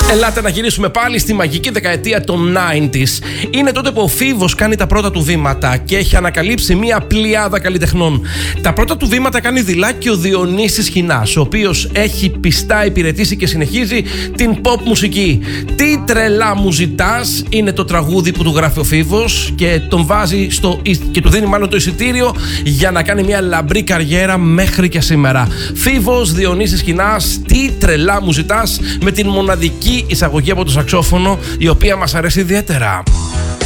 Ελάτε να γυρίσουμε πάλι στη μαγική δεκαετία των 90s. Είναι τότε που ο Φίβος κάνει τα πρώτα του βήματα και έχει ανακαλύψει μία πλειάδα καλλιτεχνών. Τα πρώτα του βήματα κάνει δειλά και ο Διονύσης Χινάς, ο οποίος έχει πιστά υπηρετήσει και συνεχίζει την pop μουσική. Τι τρελά μου ζητάς είναι το τραγούδι που του γράφει ο Φίβος και τον βάζει και του δίνει μάλλον το εισιτήριο για να κάνει μια λαμπρή καριέρα μέχρι και σήμερα. Φίβος, Διονύσης Χινάς, τι τρελά μου ζητάς, με την μοναδική εισαγωγή από το σαξόφωνο, η οποία μας αρέσει ιδιαίτερα.